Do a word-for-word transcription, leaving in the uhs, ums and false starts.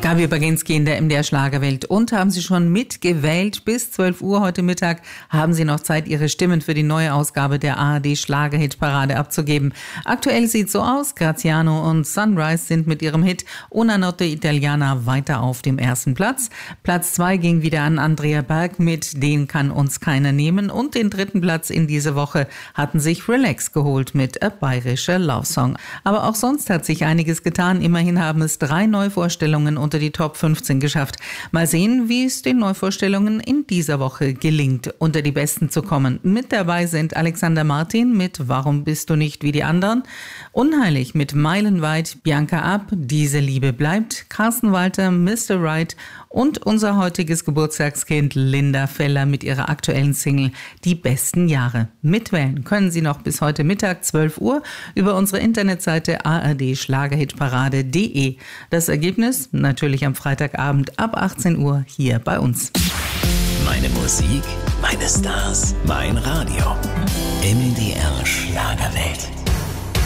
Gabi Baginski in der M D R Schlagerwelt. Und haben Sie schon mitgewählt? Bis zwölf Uhr heute Mittag haben Sie noch Zeit, Ihre Stimmen für die neue Ausgabe der A R D Schlagerhit-Parade abzugeben. Aktuell sieht so aus, Graziano und Sunrise sind mit ihrem Hit Una Notte Italiana weiter auf dem ersten Platz. Platz zwei ging wieder an Andrea Berg mit Den kann uns keiner nehmen. Und den dritten Platz in dieser Woche hatten sich Relax geholt mit A Bayerischer Love Song. Aber auch sonst hat sich einiges getan. Immerhin haben es drei Neuvorstellungen unter die Top fünfzehn geschafft. Mal sehen, wie es den Neuvorstellungen in dieser Woche gelingt, unter die Besten zu kommen. Mit dabei sind Alexander Martin mit Warum bist du nicht wie die anderen, Unheilig mit Meilenweit, Bianca Ab, Diese Liebe bleibt, Carsten Walter, Mister Right und unser heutiges Geburtstagskind Linda Feller mit ihrer aktuellen Single Die besten Jahre. Mitwählen können Sie noch bis heute Mittag zwölf Uhr über unsere Internetseite a r d schlagerhitparade punkt d e. Das Ergebnis natürlich am Freitagabend ab achtzehn Uhr hier bei uns. Meine Musik, meine Stars, mein Radio. M D R Schlagerwelt.